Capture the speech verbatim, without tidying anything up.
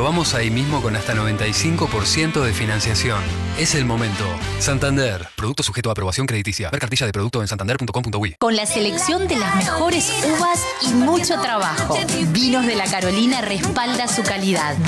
aprobamos ahí mismo con hasta noventa y cinco por ciento de financiación. Es el momento. Santander. Producto sujeto a aprobación crediticia. Ver cartilla de producto en santander punto com punto uy. Con la selección de las mejores uvas y mucho trabajo. Vinos de la Carolina respalda su calidad.